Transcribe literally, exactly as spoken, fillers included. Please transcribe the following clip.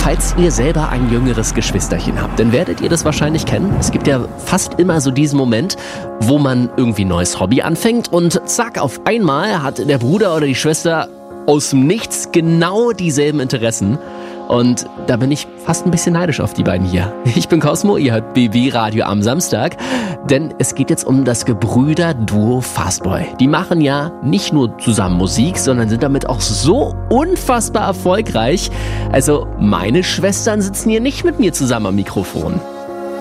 Falls ihr selber ein jüngeres Geschwisterchen habt, dann werdet ihr das wahrscheinlich kennen. Es gibt ja fast immer so diesen Moment, wo man irgendwie ein neues Hobby anfängt und zack, auf einmal hat der Bruder oder die Schwester aus dem Nichts genau dieselben Interessen. Und da bin ich fast ein bisschen neidisch auf die beiden hier. Ich bin Cosmo, ihr hört B B Radio am Samstag, denn es geht jetzt um das Gebrüder-Duo Fastboy. Die machen ja nicht nur zusammen Musik, sondern sind damit auch so unfassbar erfolgreich. Also meine Schwestern sitzen hier nicht mit mir zusammen am Mikrofon.